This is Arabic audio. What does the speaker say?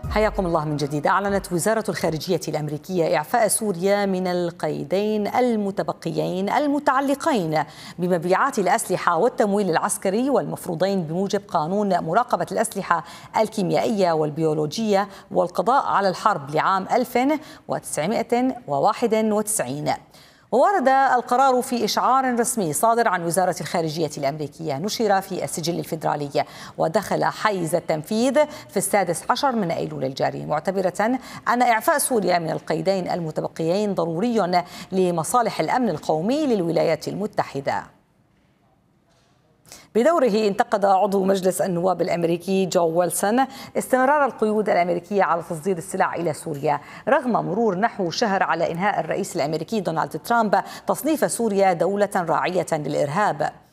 حياكم الله من جديد. أعلنت وزارة الخارجية الأمريكية إعفاء سوريا من القيدين المتبقيين المتعلقين بمبيعات الأسلحة والتمويل العسكري والمفروضين بموجب قانون مراقبة الأسلحة الكيميائية والبيولوجية والقضاء على الحرب لعام 1991. وورد القرار في إشعار رسمي صادر عن وزارة الخارجية الأمريكية نشر في السجل الفيدرالي، ودخل حيز التنفيذ في 16 من أيلول الجاري، معتبرة أن إعفاء سوريا من القيدين المتبقيين ضروري لمصالح الأمن القومي للولايات المتحدة. بدوره انتقد عضو مجلس النواب الأمريكي جو ويلسون استمرار القيود الأمريكية على تصدير السلع إلى سوريا رغم مرور نحو شهر على إنهاء الرئيس الأمريكي دونالد ترامب تصنيف سوريا دولة راعية للإرهاب.